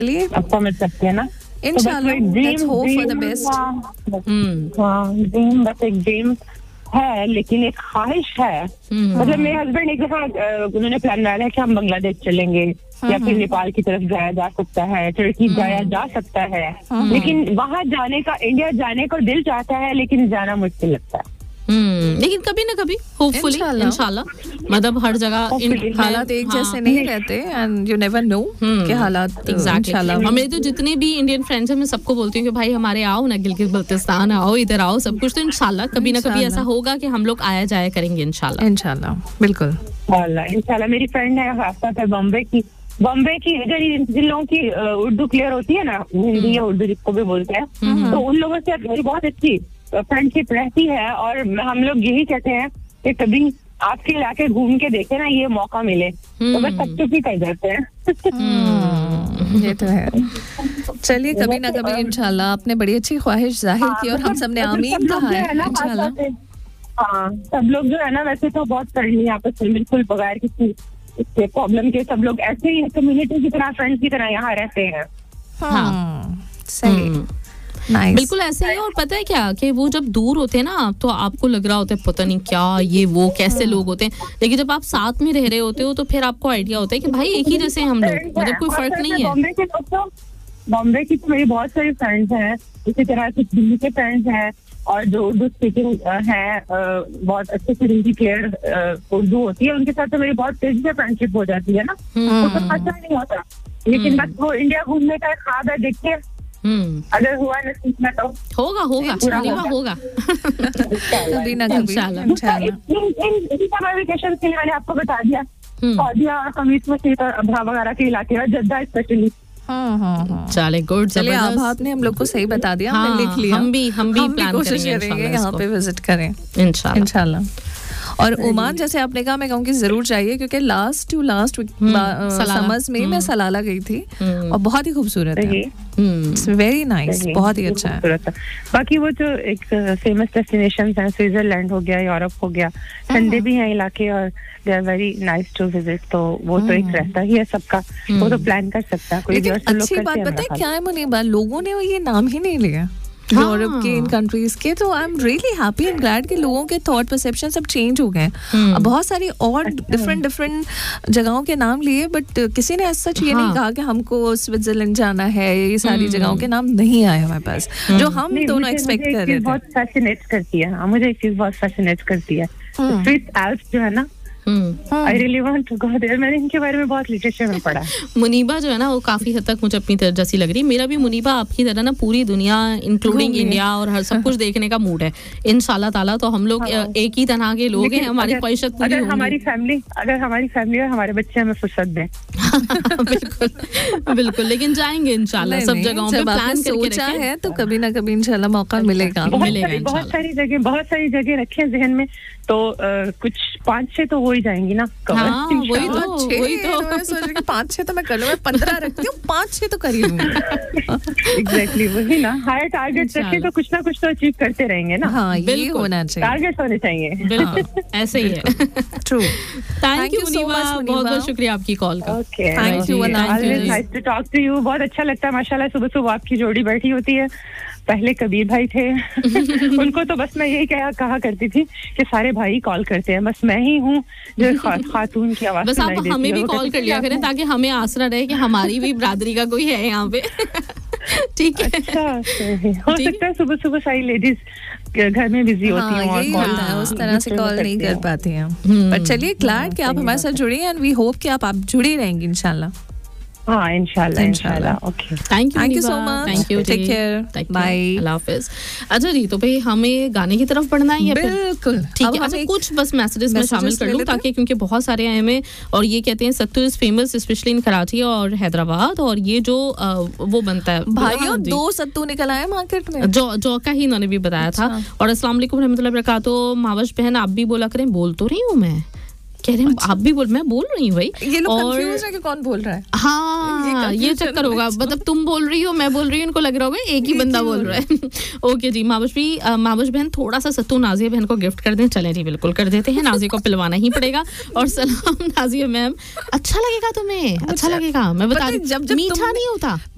चलिए आपको मिल सकते हैं ना इंशाल्लाह, let's hope for the best. Dream बस एक ड्रीम है, लेकिन एक ख्वाहिश है। मतलब मेरे हस्बैंड एक दफा उन्होंने प्लान बनाया है कि हम बांग्लादेश चलेंगे या फिर नेपाल की तरफ जाया जा सकता है, तुर्की जाया जा सकता है, लेकिन वहां जाने का, इंडिया जाने को दिल चाहता है लेकिन जाना मुश्किल लगता है। लेकिन कभी ना कभी होपफुली इंशाल्लाह मतलब हर जगह हालात एक जैसे नहीं रहते एंड यू नेवर नो कि हालात इंशाल्लाह। हमें तो जितने भी इंडियन फ्रेंड्स हैं मैं सबको बोलती हूँ कि भाई हमारे आओ ना, गिलगित बल्तिस्तान आओ, इधर आओ, सब कुछ तो इंशाल्लाह कभी ना कभी ऐसा होगा कि हम लोग आया जाया करेंगे इंशाल्लाह। इंशाल्लाह बिल्कुल इंशाल्लाह। मेरी फ्रेंड है खासतौर पर बॉम्बे की जिन लोगों की उर्दू क्लियर होती है ना, हिंदी या उर्दू जिसको भी बोलते हैं, तो उन लोगों से मेरी बहुत अच्छी फ्रेंडशिप रहती है। और हम लोग यही कहते हैं कि कभी आपके इलाके घूम के देखे ना, ये मौका मिले तो बस सब चुप ही कर जाते हैं। ये तो है। चलिए कभी ना कभी इंशाल्लाह। आपने बड़ी अच्छी ख्वाहिश जाहिर की और हम सब ने आमीन कहा है इंशाल्लाह। हाँ, सब लोग जो है ना वैसे तो बहुत फ्रेंडली आपस में, बिल्कुल बगैर किसी इसके प्रॉब्लम के सब लोग ऐसे ही कम्युनिटी की तरह, फ्रेंड्स की तरह यहाँ रहते हैं। सही, नाइस, बिल्कुल ऐसे ही। और पता है क्या कि वो जब दूर होते हैं ना तो आपको लग रहा होता है पता नहीं क्या ये वो कैसे लोग होते हैं, लेकिन जब आप साथ में रह रहे होते हो तो फिर आपको आइडिया होता है कि भाई एक ही जैसे हम लोग, मतलब कोई फर्क नहीं है। बॉम्बे की तो मेरी बहुत सारी फ्रेंड्स हैं, इसी तरह से दिल्ली के फ्रेंड्स हैं, और जो उर्दू स्पीकिंग है, बहुत अच्छे से हिंदी क्लियर उर्दू होती है, उनके साथ तो मेरी बहुत तेजी से फ्रेंडशिप हो जाती है ना, तो अच्छा नहीं होता। लेकिन बस वो इंडिया घूमने का ख्वाब है, देखिए अगर हुआ नसीब में तो होगा होगा कभी ना कभी इंशाल्लाह। इन समर वेकेशन के लिए मैंने आपको बता दिया सऊदीया और कमीज मस्जिद और अबहा वगैरह के इलाके और जद्दा स्पेशली। चले गुड, चलिए आपने हम लोग को सही बता दिया, हमने लिख लिया। हम भी प्लान कोशिश करेंगे यहाँ पे विजिट करें इंशाल्लाह। और ओमान जैसे आपने कहा, मैं कहूँगी जरूर चाहिए, क्योंकि लास्ट टू लास्ट समर्स में मैं सलाला गई थी और बहुत ही खूबसूरत है, इट्स वेरी नाइस, बहुत ही अच्छा है। बाकी वो जो एक फेमस डेस्टिनेशंस हैं, स्विट्जरलैंड हो गया, यूरोप हो गया, ठंडे भी हैं इलाके और they are very nice to visit, तो वो तो एक रहता ही है सबका, वो तो प्लान कर सकता है कोई। लेकिन अच्छी बात पता है क्या है मुनीबा, लोगों ने ये नाम ही नहीं लिया यूरोप के, इन कंट्रीज के, तो I am really happy and glad कि लोगों के थॉट परसेप्शन सब चेंज हो गए। अब बहुत सारी और डिफरेंट जगहों के नाम लिए, बट किसी ने ऐसा ये नहीं कहा कि हमको स्विट्जरलैंड जाना है, ये सारी जगहों के नाम नहीं आए हमारे पास जो हम दोनों एक्सपेक्ट कर रहे थे। बहुत फैसिनेट करती है मुझे, एक चीज बहुत फैसिनेट करती है, स्विस एल्प्स जो है ना, I really want to go there। मैंने इनके बारे में बहुत लिटरेचर में पढ़ा। मुनीबा जो है ना वो काफी हद तक मुझे अपनी तरह जैसी लग रही। मेरा भी मुनीबा आपकी तरह ना पूरी दुनिया इंक्लूडिंग इंडिया और हर सब कुछ देखने का मूड है इंशाल्लाह ताला। तो हम लोग एक ही तरह के लोग हैं, हमारी ख्वाहिशत पूरी होगी। अगर हमारी फैमिली और हमारे बच्चे हमें फुर्सत दें बिल्कुल, लेकिन जाएंगे इंशाल्लाह सब जगहों पे, प्लान सोचा है तो कभी ना कभी इंशाल्लाह मौका मिलेगा। बहुत सारी जगह रखे हैं जहन में, तो कुछ 5-6 तो हो ही जाएंगी ना। वही तो मैं सोच रही 5-6 तो मैं कर लूँ, मैं 15 रखती हूँ, 5-6 तो कर ही लूँगी। एग्जैक्टली वही ना, हायर टारगेट रखे तो कुछ ना कुछ तो अचीव करते रहेंगे ना। हाँ, ये होना चाहिए, टारगेट होने चाहिए। बिल्कुल ऐसे ही है। ट्रू। थैंक यू मुनीबा, बहुत शुक्रिया आपकी कॉल का। Thank you, nice to talk to you. बहुत अच्छा लगता है माशाल्लाह, सुबह सुबह आपकी जोड़ी बैठी होती है। पहले कबीर भाई थे उनको तो बस मैं यही कहा करती थी कि सारे भाई कॉल करते हैं, बस मैं ही हूँ जो खातून की आवाज। बस आप हमें भी कॉल कर लिया करें ताकि हमें आसरा रहे कि हमारी भी बरादरी का कोई है यहाँ पे। ठीक है, अच्छा हो सकता है सुबह सुबह सारी लेडीज घर में बिजी होती हैं और कॉल उस तरह से कॉल नहीं कर पाती हैं। पर चलिए ग्लैड कि आप हमारे साथ जुड़ी हैं एंड वी होप कि आप जुड़ी रहेंगी इंशाल्लाह। हाँ इंशाल्लाह। Okay, thank you so much, thank you, take care, bye, अल्लाह हाफिज। अच्छा जी, तो भाई हमें गाने की तरफ बढ़ना है या फिर? बिल्कुल ठीक है। अच्छा कुछ बस मैसेजेस में शामिल कर लूं ताकि, क्योंकि बहुत सारे आए हमें, और ये कहते हैं सत्तू is famous specially in Karachi और हैदराबाद, और ये जो वो बनता है भाइयों 2 सत्तू निकल आए मार्केट में, जो का ही इन्होंने भी बताया था। और अस्सलाम वालेकुम रहमतुल्लाहि व बरकातहू। मावश बहन आप भी बोला करें, बोल तो रही हूँ मैं, कह रहे हैं आप भी बोल, मैं बोल रही हूँ भाई। ये लोग कंफ्यूज है कि कौन बोल रहा है। हाँ, ये चक्कर होगा, मतलब तुम बोल रही हो, मैं बोल रही हूँ, इनको लग रहा होगा एक ही बंदा बोल रहा है। ओके जी, मावश बहन थोड़ा सा सत्तू नाजिया बहन को गिफ्ट कर दें। चलें जी, बिल्कुल कर देते हैं, नाजिया को पिलवाना ही पड़ेगा। और सलाम नाजिया मैम, अच्छा लगेगा तुम्हें, अच्छा लगेगा, मैं बता रही हूँ, मीठा नहीं होता।